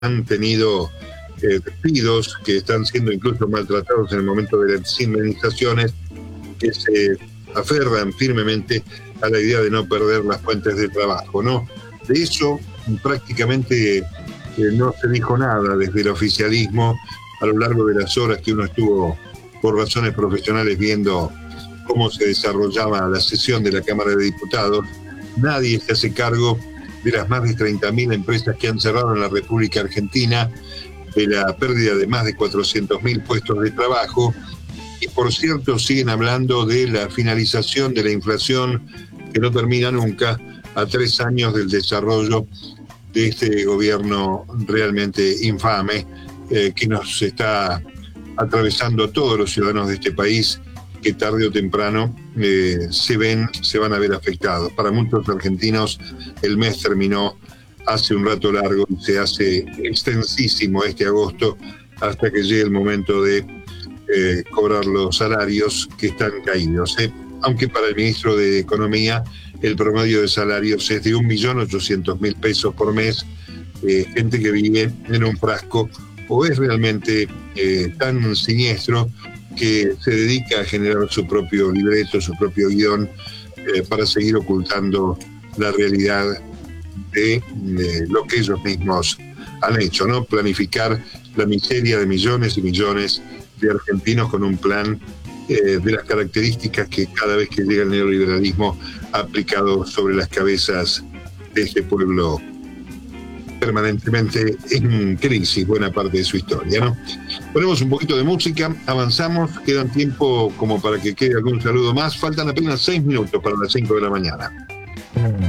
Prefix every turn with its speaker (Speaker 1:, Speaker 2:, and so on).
Speaker 1: han tenido despidos, que están siendo incluso maltratados en el momento de las indemnizaciones, que se aferran firmemente a la idea de no perder las fuentes de trabajo, ¿no? De eso prácticamente no se dijo nada desde el oficialismo a lo largo de las horas que uno estuvo por razones profesionales viendo cómo se desarrollaba la sesión de la Cámara de Diputados. Nadie se hace cargo de las más de 30.000 empresas que han cerrado en la República Argentina, de la pérdida de más de 400.000 puestos de trabajo, y por cierto siguen hablando de la finalización de la inflación que no termina nunca a 3 años del desarrollo de este gobierno realmente infame que nos está atravesando a todos los ciudadanos de este país, que tarde o temprano se van a ver afectados. Para muchos argentinos el mes terminó hace un rato largo y se hace extensísimo este agosto hasta que llegue el momento de cobrar los salarios que están caídos. Aunque para el ministro de Economía el promedio de salarios es de 1.800.000 pesos por mes, gente que vive en un frasco o es realmente tan siniestro que se dedica a generar su propio libreto, su propio guión, para seguir ocultando la realidad de lo que ellos mismos han hecho, ¿no? Planificar la miseria de millones y millones de argentinos con un plan de las características que cada vez que llega el neoliberalismo ha aplicado sobre las cabezas de este pueblo permanentemente en crisis buena parte de su historia, ¿no? Ponemos un poquito de música, avanzamos, quedan tiempo como para que quede algún saludo más, faltan apenas 6 minutos para las 5 de la mañana.